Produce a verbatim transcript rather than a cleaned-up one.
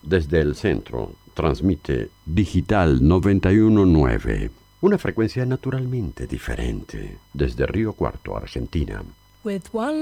Desde el centro, transmite Digital noventa y uno punto nueve, una frecuencia naturalmente diferente, desde Río Cuarto, Argentina. With one